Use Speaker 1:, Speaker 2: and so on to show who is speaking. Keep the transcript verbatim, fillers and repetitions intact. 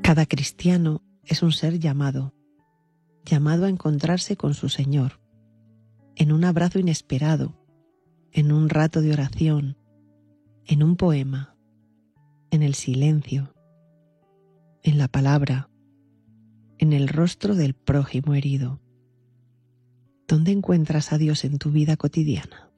Speaker 1: Cada cristiano es un ser llamado, llamado a encontrarse con su Señor, en un abrazo inesperado, en un rato de oración, en un poema, en el silencio, en la palabra, en el rostro del prójimo herido. ¿Dónde encuentras a Dios en tu vida cotidiana?